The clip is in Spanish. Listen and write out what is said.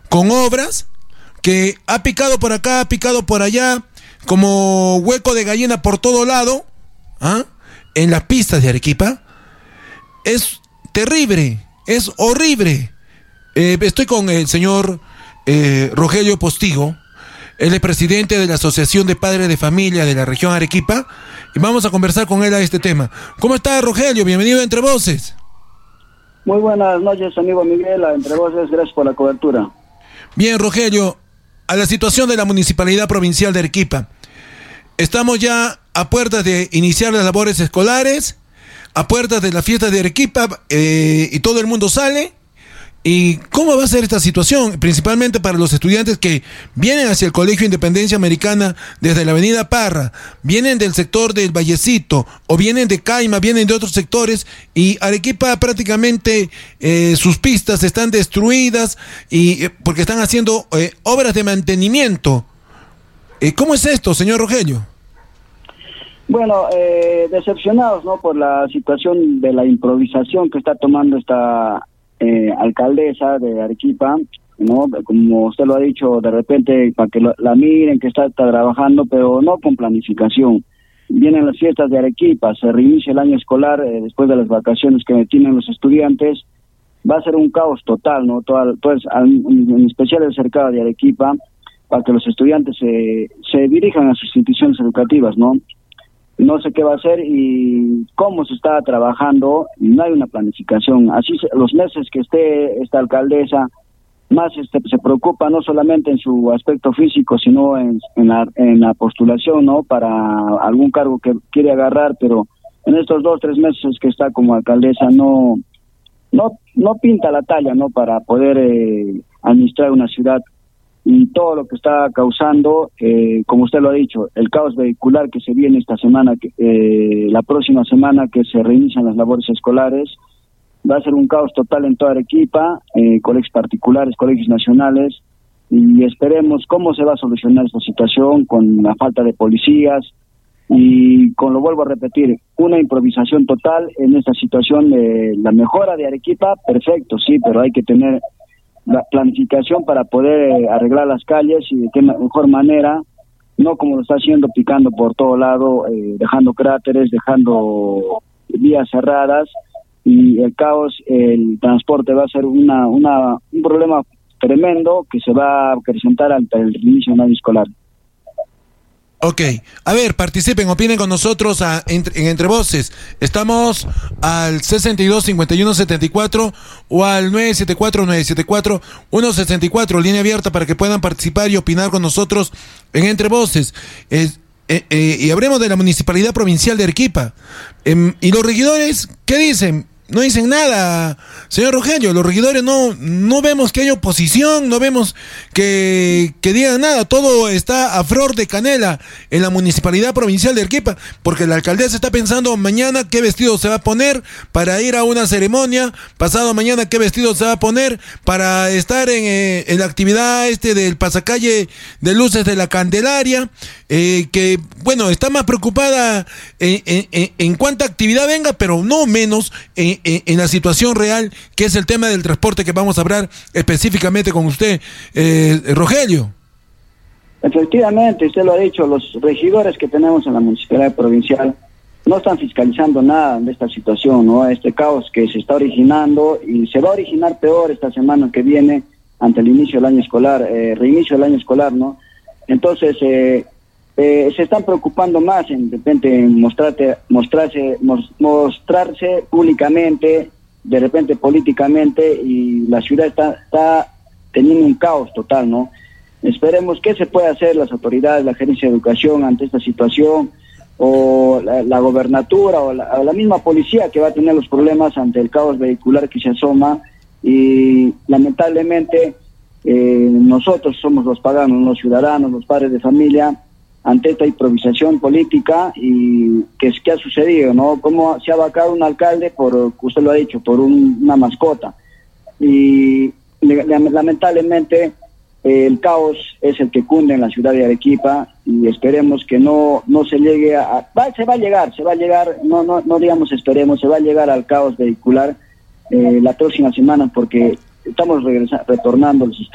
con obras, que ha picado por acá, ha picado por allá, como hueco de gallina por todo lado, en las pistas de Arequipa. Es terrible, es horrible. Estoy con el señor Rogelio Postigo. Él es presidente de la Asociación de Padres de Familia de la región Arequipa, y vamos a conversar con él a este tema. ¿Cómo está, Rogelio? Bienvenido a Entre Voces. Muy buenas noches, amigo Miguel, a Entre Voces, gracias por la cobertura. Bien, Rogelio, a la situación de la Municipalidad Provincial de Arequipa. Estamos ya a puertas de iniciar las labores escolares, a puertas de la fiesta de Arequipa, y todo el mundo sale. ¿Y cómo va a ser esta situación? Principalmente para los estudiantes que vienen hacia el Colegio Independencia Americana desde la avenida Parra, vienen del sector del Vallecito, o vienen de Caima, vienen de otros sectores, y Arequipa prácticamente sus pistas están destruidas y porque están haciendo obras de mantenimiento. ¿Cómo es esto, señor Rogelio? Bueno, decepcionados, ¿no?, por la situación de la improvisación que está tomando esta alcaldesa de Arequipa, ¿no? Como usted lo ha dicho, de repente para que la miren que está trabajando, pero no con planificación. Vienen las fiestas de Arequipa, se reinicia el año escolar después de las vacaciones que tienen los estudiantes. Va a ser un caos total, ¿no? Todo en especial el cercado de Arequipa, para que los estudiantes se dirijan a sus instituciones educativas, ¿no? No sé qué va a hacer y cómo se está trabajando, y no hay una planificación. Así los meses que esté esta alcaldesa, más se preocupa no solamente en su aspecto físico, sino en la postulación, ¿no?, para algún cargo que quiere agarrar, pero en estos 2-3 meses que está como alcaldesa no pinta la talla, ¿no?, para poder administrar una ciudad. Y todo lo que está causando, como usted lo ha dicho, el caos vehicular que se viene esta semana, la próxima semana que se reinician las labores escolares, va a ser un caos total en toda Arequipa, colegios particulares, colegios nacionales, y esperemos cómo se va a solucionar esta situación con la falta de policías, y lo vuelvo a repetir, una improvisación total en esta situación de la mejora de Arequipa, perfecto, sí, pero hay que tener la planificación para poder arreglar las calles y de qué mejor manera, no como lo está haciendo, picando por todo lado, dejando cráteres, dejando vías cerradas, y el caos, el transporte va a ser un problema tremendo que se va a presentar ante el inicio del año escolar. Ok, a ver, participen, opinen con nosotros en Entre Voces. Estamos al 62-51-74 o al 974-974-164, línea abierta para que puedan participar y opinar con nosotros en Entre Voces. Y hablemos de la Municipalidad Provincial de Arequipa. ¿Y los regidores qué dicen? No dicen nada, señor Rogelio. Los regidores no vemos que haya oposición, no vemos que digan nada. Todo está a flor de canela en la Municipalidad Provincial de Arequipa, porque la alcaldesa está pensando mañana qué vestido se va a poner para ir a una ceremonia, pasado mañana qué vestido se va a poner para estar en la actividad del pasacalle de luces de la Candelaria, que bueno, está más preocupada en cuánta actividad venga, pero no menos en la situación real, que es el tema del transporte, que vamos a hablar específicamente con usted, Rogelio. Efectivamente, usted lo ha dicho, los regidores que tenemos en la Municipalidad Provincial no están fiscalizando nada de esta situación, ¿no? Este caos que se está originando, y se va a originar peor esta semana que viene ante el inicio del año escolar, reinicio del año escolar, ¿no? Entonces, se están preocupando más en de repente en mostrarse públicamente, de repente políticamente, y la ciudad está teniendo un caos total, ¿no? Esperemos qué se puede hacer las autoridades, la gerencia de educación ante esta situación, o la gobernatura o la misma policía, que va a tener los problemas ante el caos vehicular que se asoma. Y lamentablemente nosotros somos los paganos, los ciudadanos, los padres de familia, ante esta improvisación política y que ha sucedido, ¿no? Cómo se ha vacado un alcalde usted lo ha dicho, por una mascota. Y lamentablemente el caos es el que cunde en la ciudad de Arequipa, y esperemos que no se llegue se va a llegar, no digamos esperemos, se va a llegar al caos vehicular la próxima semana, porque estamos retornando los